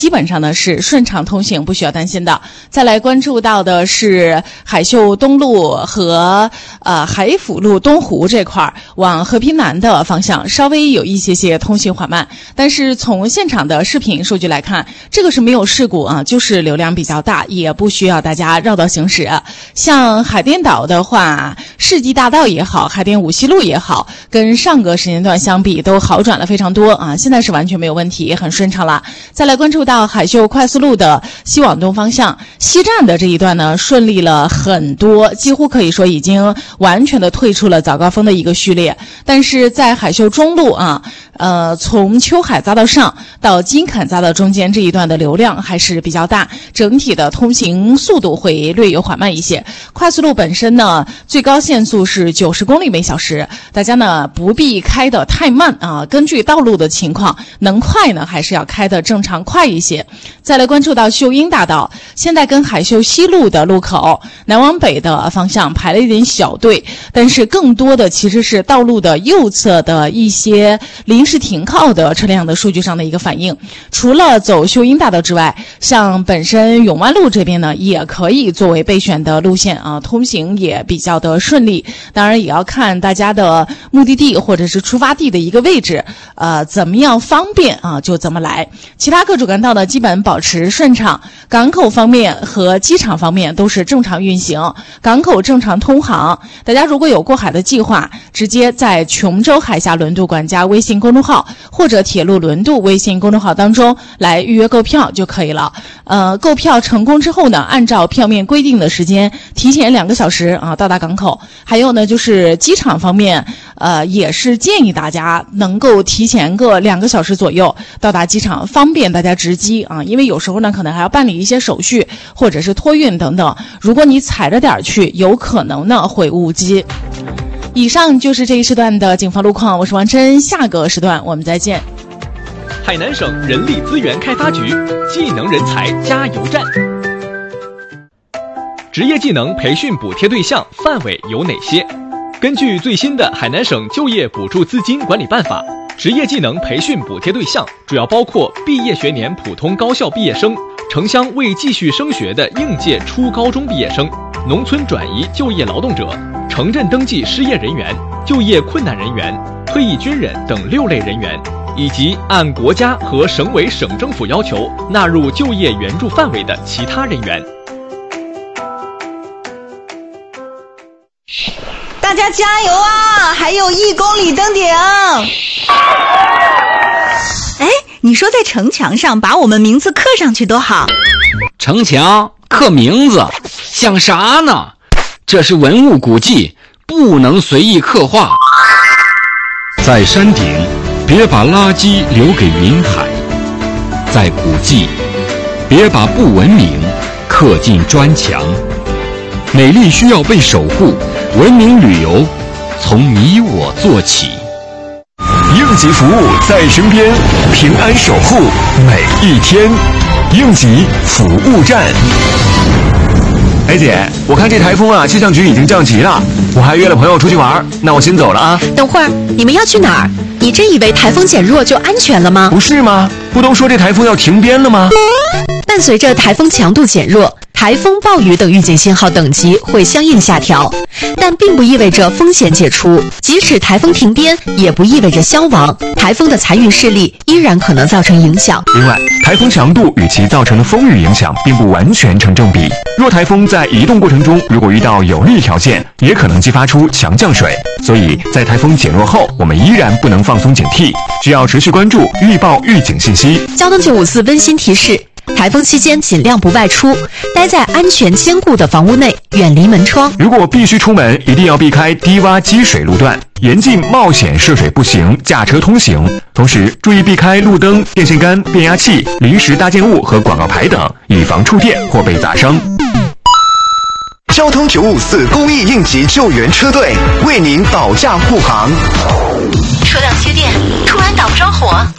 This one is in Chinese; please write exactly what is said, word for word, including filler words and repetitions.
基本上呢是顺畅通行，不需要担心的。再来关注到的是海秀东路和呃海辅路东湖这块往和平南的方向稍微有一些些通行缓慢，但是从现场的视频数据来看，这个是没有事故啊，就是流量比较大，也不需要大家绕道行驶。像海淀岛的话，世纪大道也好，海淀五西路也好，跟上个时间段相比都好转了非常多啊，现在是完全没有问题，很顺畅了。再来关注到海秀快速路的西往东方向西站的这一段呢，顺利了很多，几乎可以说已经完全的退出了早高峰的一个序列。但是在海秀中路啊，呃，从秋海匝道上到金坎匝道中间这一段的流量还是比较大，整体的通行速度会略有缓慢一些。快速路本身呢，最高限速是九十公里每小时，大家呢不必开得太慢啊，根据道路的情况，能快呢还是要开得正常快一些。再来关注到秀英大道，现在跟海秀西路的路口南往北的方向排了一点小队，但是更多的其实是道路的右侧的一些临时停靠的车辆的数据上的一个反应。除了走秀英大道之外，像本身永湾路这边呢，也可以作为备选的路线啊，通行也比较的顺利。当然也要看大家的目的地或者是出发地的一个位置，呃，怎么样方便啊就怎么来。其他各主干道呢，基本保持顺畅。港口方面和机场方面都是正常运行，港口正常通航。大家如果有过海的计划，直接在琼州海峡轮渡管家微信公众号或者铁路轮渡微信公众号当中来预约购票就可以了。呃，购票成功之后呢，按照票面规定的时间，提前两个小时啊到达港口。还有呢，就是机场方面，呃，也是建议大家能够提前个两个小时左右到达机场，方便大家值机啊。因为有时候呢，可能还要办理一些手续，或者是托运等等。如果你踩着点去，有可能呢会误机。以上就是这一时段的警方路况，我是王琛，下个时段我们再见。 海南省人力资源开发局技能人才加油站。职业技能培训补贴对象范围有哪些？根据最新的海南省就业补助资金管理办法，职业技能培训补贴对象主要包括毕业学年普通高校毕业生、城乡未继续升学的应届初高中毕业生、农村转移就业劳动者、城镇登记失业人员、就业困难人员、退役军人等六类人员，以及按国家和省委省政府要求纳入就业援助范围的其他人员。 大家加油啊！还有一公里登顶。哎，你说在城墙上把我们名字刻上去多好。 城墙刻名字像啥呢？这是文物古迹，不能随意刻画。 在山顶，别把垃圾留给云海；在古迹，别把不文明刻进砖墙。美丽需要被守护，文明旅游从你我做起。 应急服务在身边，平安守护每一天。应急服务站。哎姐，我看这台风啊，气象局已经降级了，我还约了朋友出去玩，那我先走了啊。 等会儿你们要去哪儿？你真以为台风减弱就安全了吗？ 不是吗？不都说这台风要停编了吗？ 伴随着台风强度减弱，台风、暴雨等预警信号等级会相应下调，但并不意味着风险解除。即使台风停编，也不意味着消亡。台风的残余势力依然可能造成影响。 另外，台风强度与其造成的风雨影响并不完全成正比。若台风在移动过程中，如果遇到有利条件，也可能激发出强降水。所以在台风减弱后，我们依然不能放松警惕，需要持续关注预报预警信息。 交通九五四温馨提示：台风期间尽量不外出，待在安全坚固的房屋内，远离门窗。 如果必须出门，一定要避开低洼积水路段，严禁冒险涉水步行、驾车通行。同时，注意避开路灯、电线杆、变压器、临时搭建物和广告牌等，以防触电或被砸伤。交通九五四公益应急救援车队为您保驾护航。 车辆缺电，突然打不着火。